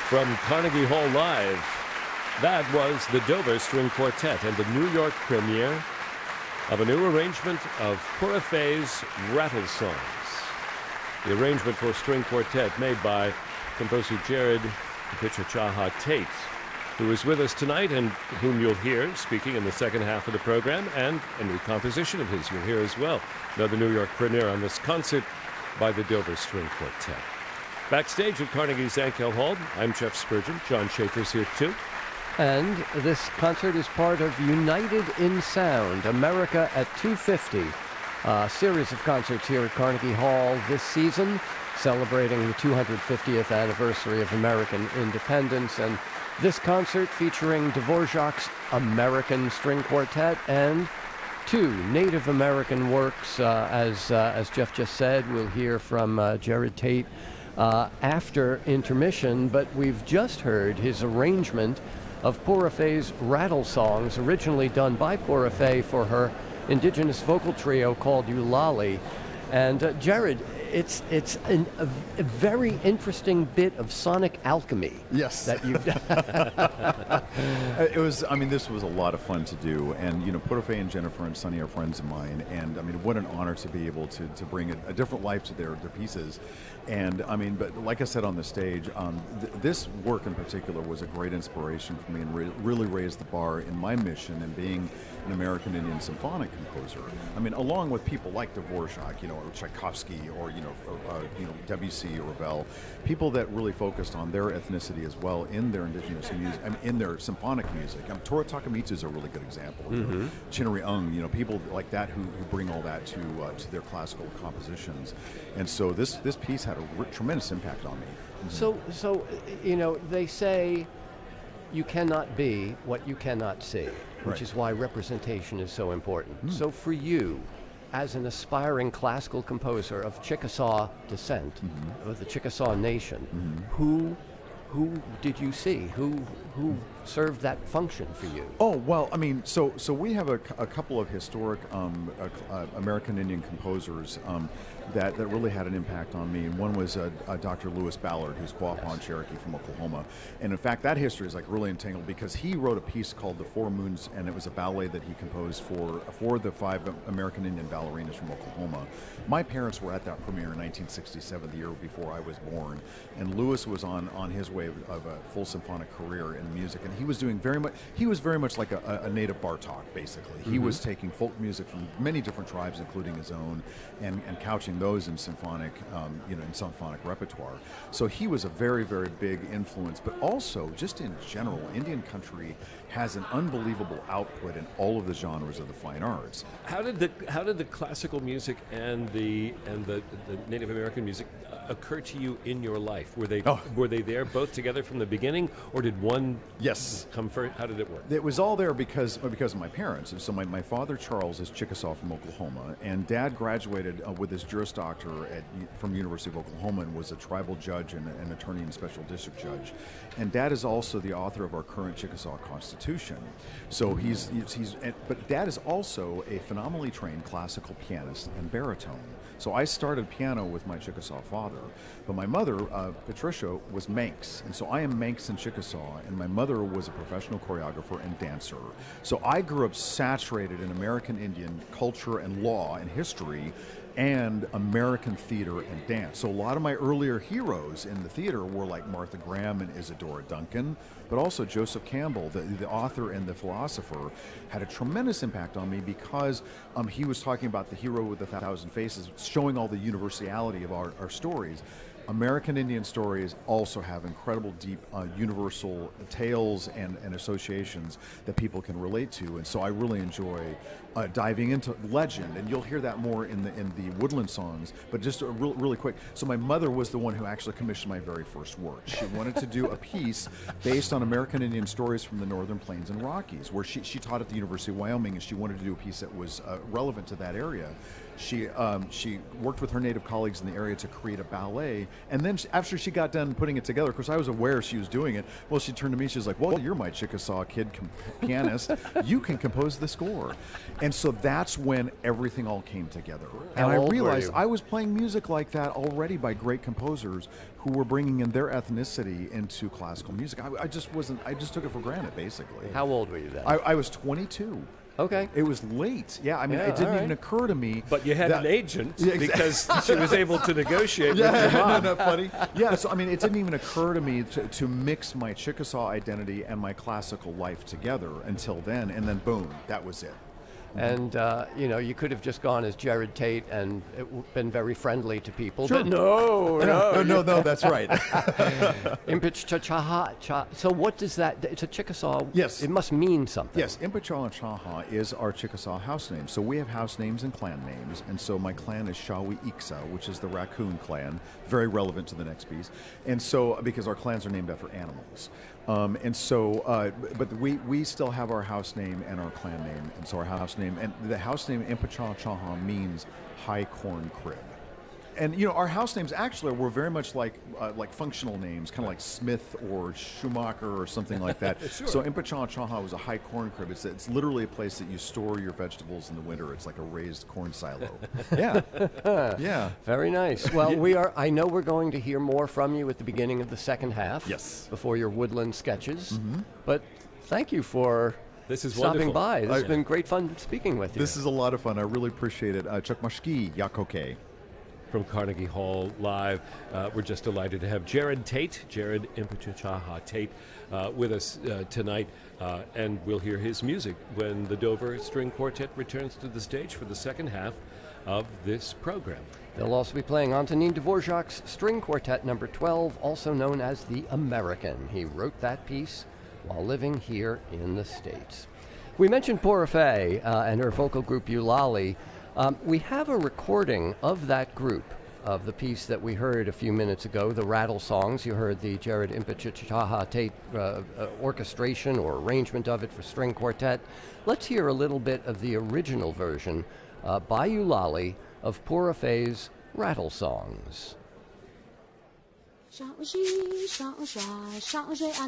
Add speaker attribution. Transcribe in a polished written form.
Speaker 1: From Carnegie Hall Live, that was the Dover String Quartet and the New York premiere of a new arrangement of Pura Fei's Rattle Songs. The arrangement for string quartet made by composer Jared Pichachaha Tate, who is with us tonight and whom you'll hear speaking in the second half of the program, and a new composition of his you'll hear as well. Another New York premiere on this concert by the Dover String Quartet. Backstage at Carnegie's Ankel Hall, I'm Jeff Spurgeon. John Schaefer's here too.
Speaker 2: And this concert is part of United in Sound, America at 250, a series of concerts here at Carnegie Hall this season, celebrating the 250th anniversary of American independence. And this concert featuring Dvorak's American String Quartet and two Native American works, as Jeff just said. We'll hear from Jared Tate after intermission, but we've just heard his arrangement of Pura Fei's Rattle Songs, originally done by Pura Fei for her indigenous vocal trio called Eulali. And Jared, it's a very interesting bit of sonic alchemy.
Speaker 3: Yes.
Speaker 2: That you've done.
Speaker 3: It was, I mean, this was a lot of fun to do. And, you know, Pura Fei and Jennifer and Sonny are friends of mine. And, I mean, what an honor to be able to bring a different life to their pieces. And, I mean, but like I said on the stage, this work in particular was a great inspiration for me and really raised the bar in my mission in being an American Indian symphonic composer. I mean, along with people like Dvorak, you know, or Tchaikovsky, or Debussy or Ravel, people that really focused on their ethnicity as well in their indigenous music, I mean, in their symphonic music. Toru Takemitsu is a really good example.
Speaker 2: Mm-hmm.
Speaker 3: Chinnery Ung, you know, people like that who bring all that to their classical compositions. And so this piece had a tremendous impact on me.
Speaker 2: So you know, they say you cannot be what you cannot see, which is why representation is so important. So for you, as an aspiring classical composer of Chickasaw descent, of the Chickasaw Nation, who did you see? Who served that function for you? Oh,
Speaker 3: well, I mean, so we have a couple of historic American Indian composers that really had an impact on me. And one was Dr. Lewis Ballard, who's Quapaw Cherokee from Oklahoma. And in fact, that history is like really entangled because he wrote a piece called The Four Moons, and it was a ballet that he composed for the 5 American Indian ballerinas from Oklahoma. My parents were at that premiere in 1967, the year before I was born. And Lewis was on his way of a full symphonic career in music. And he was doing very much like a native Bartok, basically. He was taking folk music from many different tribes, including his own, and couching those in symphonic, in symphonic repertoire. So he was a very, very big influence. But also, just in general, Indian country has an unbelievable output in all of the genres of the fine arts.
Speaker 1: How did the classical music and the Native American music occur to you in your life? Were they there both together from the beginning, or did one come first? How did it work?
Speaker 3: It was all there because of my parents. And so my father Charles is Chickasaw from Oklahoma, and Dad graduated with his Juris Doctor from University of Oklahoma and was a tribal judge and an attorney and special district judge. And Dad is also the author of our current Chickasaw Constitution. So but Dad is also a phenomenally trained classical pianist and baritone. So I started piano with my Chickasaw father, but my mother, Patricia, was Manx, and so I am Manx in Chickasaw, and my mother was a professional choreographer and dancer. So I grew up saturated in American Indian culture and law and history, and American theater and dance. So a lot of my earlier heroes in the theater were like Martha Graham and Isadora Duncan, but also Joseph Campbell, the author and the philosopher, had a tremendous impact on me because he was talking about the hero with 1,000 faces, showing all the universality of our stories. American Indian stories also have incredible deep universal tales and associations that people can relate to, and so I really enjoy diving into legend, and you'll hear that more in the woodland songs. But just really quick, so my mother was the one who actually commissioned my very first work. She wanted to do a piece based on American Indian stories from the Northern Plains and Rockies, where she taught at the University of Wyoming, and she wanted to do a piece that was relevant to that area. She worked with her native colleagues in the area to create a ballet, and then after she got done putting it together, of course I was aware she was doing it. Well, she turned to me. She was like, "Well, you're my Chickasaw kid pianist. You can compose the score." And so that's when everything all came together. And I realized I was playing music like that already by great composers who were bringing in their ethnicity into classical music. I just took it for granted, basically.
Speaker 2: How old were you then?
Speaker 3: I was 22.
Speaker 2: Okay.
Speaker 3: It was late. Yeah, I mean,
Speaker 2: Yeah,
Speaker 3: it didn't
Speaker 2: all right.
Speaker 3: even occur to me.
Speaker 1: But you had an agent
Speaker 3: Yeah,
Speaker 1: because she was able to negotiate with your
Speaker 3: Yeah,
Speaker 1: mom.
Speaker 3: isn't that funny? Yeah, so I mean, it didn't even occur to me to mix my Chickasaw identity and my classical life together until then, and then boom, that was it.
Speaker 2: And, you know, you could have just gone as Jared Tate and been very friendly to people.
Speaker 3: Sure.
Speaker 2: But no.
Speaker 3: No, that's right.
Speaker 2: Impichachaha. So what does that, it's a Chickasaw.
Speaker 3: Yes.
Speaker 2: It must mean something.
Speaker 3: Yes, Impichachaha is our Chickasaw house name. So we have house names and clan names, and so my clan is Shawi Iksa, which is the raccoon clan, very relevant to the next piece. And so, because our clans are named after animals. But we still have our house name and our clan name, and so our house name, and the house name Impichachaha means high corn crib. And you know, our house names actually were very much like functional names, kind of like Smith or Schumacher or something like that.
Speaker 1: Sure.
Speaker 3: So Impichachaha was a high corn crib. It's literally a place that you store your vegetables in the winter. It's like a raised corn silo. Yeah, yeah.
Speaker 2: Very nice. Well, I know we're going to hear more from you at the beginning of the second half.
Speaker 3: Yes.
Speaker 2: Before your woodland sketches. But thank you for
Speaker 1: This is
Speaker 2: stopping
Speaker 1: wonderful.
Speaker 2: by. This has been great fun speaking with you.
Speaker 3: This is a lot of fun. I really appreciate it. Chukmashki Yakoke.
Speaker 1: From Carnegie Hall Live. We're just delighted to have Jared Tate, Jared Impichachaha Tate, with us tonight, and we'll hear his music when the Dover String Quartet returns to the stage for the second half of this program.
Speaker 2: They'll also be playing Antonin Dvorak's String Quartet Number 12, also known as the American. He wrote that piece while living here in the States. We mentioned Pura Fé and her vocal group Eulalie. We have a recording of that group, of the piece that we heard a few minutes ago, the Rattle Songs. You heard the Jared Impichachaha Tate orchestration or arrangement of it for string quartet. Let's hear a little bit of the original version by Eulalie of Pura Fé's Rattle Songs.